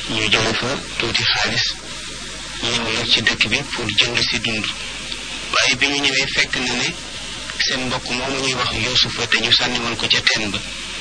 ñu jële fa tuuti xaalis ñëw nag ci dëkk bi pour jënd si dund waaye bi ñu ñëwee fekk na ne seen mbokk moomu ñuy wax Yuusufa te ñu sànni woon ko ca teen ba